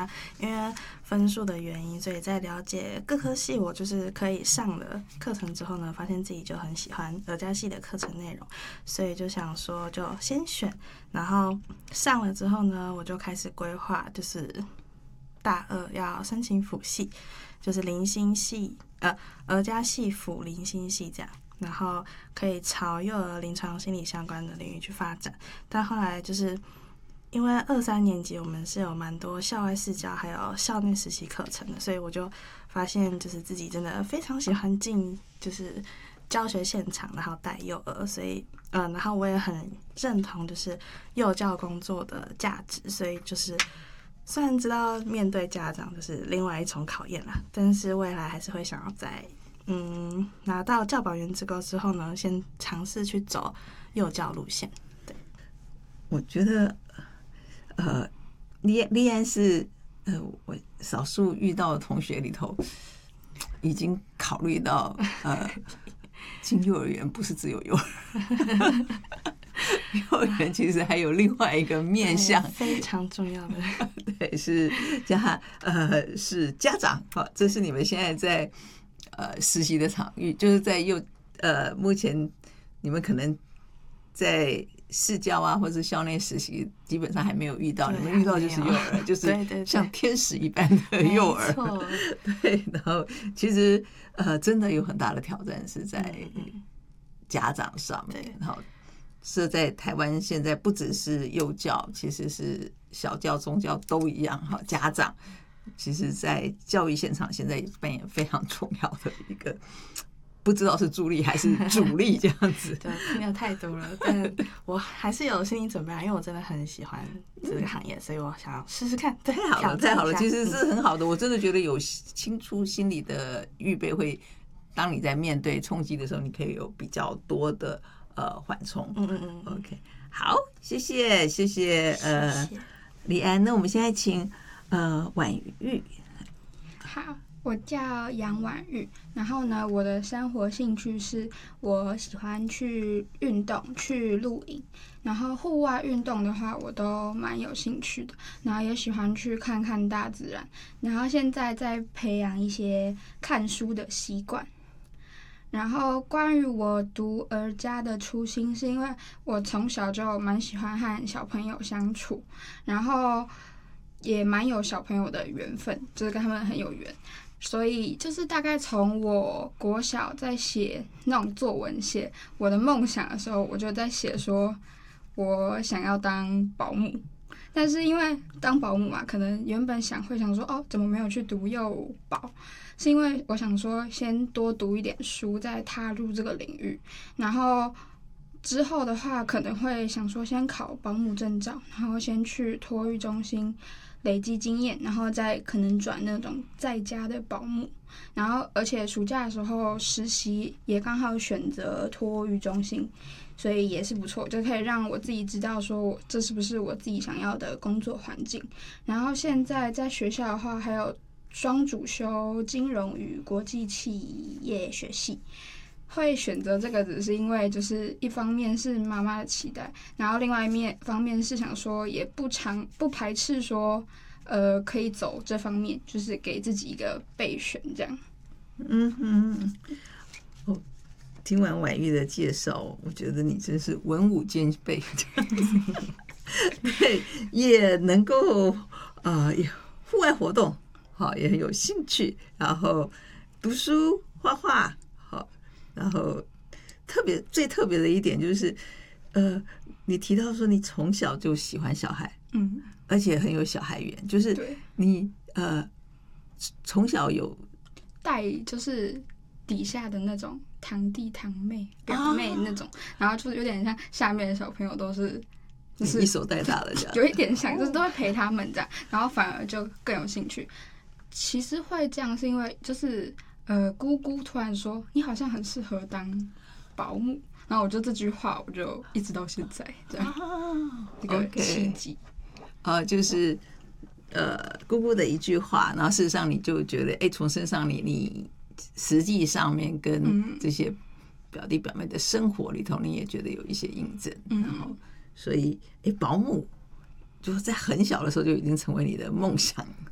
那因为分数的原因，所以在了解各科系我就是可以上的课程之后呢，发现自己就很喜欢儿家系的课程内容，所以就想说就先选，然后上了之后呢，我就开始规划，就是大二要申请辅系，就是临心系，儿家系辅临心系这样，然后可以朝幼儿临床心理相关的领域去发展。但后来就是因为2、3年级我们是有蛮多校外试教还有校内实习课程的，所以我就发现就是自己真的非常喜欢进就是教学现场，然后带幼儿，所以然后我也很认同就是幼教工作的价值，所以就是虽然知道面对家长就是另外一重考验啦，但是未来还是会想要在拿到教保员资格之后呢，先尝试去走幼教路线。对， 我觉得立安是我少数遇到的同学里头，已经考虑到进幼儿园不是只有幼儿。幼儿园其实还有另外一个面向， 非常重要的， 对，是是家长。好，这是你们现在在实习的场域，就是在目前你们可能在试教啊，或者校内实习，基本上还没有遇到。你们遇到就是幼儿，就是像天使一般的幼儿。对，然后其实真的有很大的挑战是在家长上面，然后。是在台湾现在不只是幼教，其实是小教、中教都一样哈。家长其实，在教育现场现在也扮演非常重要的一个，不知道是助力还是主力这样子。 对，听得太多了，但我还是有心理准备，因为我真的很喜欢这个行业，所以我想要试试看。 太好了，太好了，其实是很好的。我真的觉得有清楚心理的预备会，当你在面对冲击的时候，你可以有比较多的。缓冲。OK， 好，谢谢李安。那我们现在请婉玉。 好，我叫杨婉玉。然后呢，我的生活兴趣是我喜欢去运动，去露营。然后户外运动的话，我都蛮有兴趣的。然后也喜欢去看看大自然。然后现在在培养一些看书的习惯。然后关于我读儿家的初心，是因为我从小就蛮喜欢和小朋友相处，然后也蛮有小朋友的缘分，就是跟他们很有缘，所以就是大概从我国小在写那种作文，写我的梦想的时候，我就在写说我想要当保姆。但是因为当保姆嘛，可能原本会想说怎么没有去读幼保，是因为我想说先多读一点书，再踏入这个领域，然后之后的话可能会想说先考保姆证照，然后先去托育中心累积经验，然后再可能转那种在家的保姆。然后而且暑假的时候实习也刚好选择托育中心，所以也是不错，就可以让我自己知道说这是不是我自己想要的工作环境。然后现在在学校的话还有双主修金融与国际企业学系，会选择这个只是因为就是一方面是妈妈的期待，然后另外一方面是想说也不排斥说可以走这方面，就是给自己一个备选这样。 听完婉玉的介绍，我觉得你真是文武兼备，对，也能够户外活动，好，也很有兴趣，然后读书、画画，好，然后最特别的一点就是，你提到说你从小就喜欢小孩，而且很有小孩缘，就是你从小有带就是底下的那种堂弟堂妹表妹那种，然后就是有点像下面的小朋友都是就是一手带大的这样， 有一点像，就是都会陪他们这样，然后反而就更有兴趣。其实会这样是因为就是姑姑突然说你好像很适合当保姆，然后我就这句话我就一直到现在这样，一个契机。 就是姑姑的一句话，然后事实上你就觉得从身上你实际上面跟这些表弟表妹的生活里头，你也觉得有一些印证，然后所以保姆就是在很小的时候就已经成为你的梦想。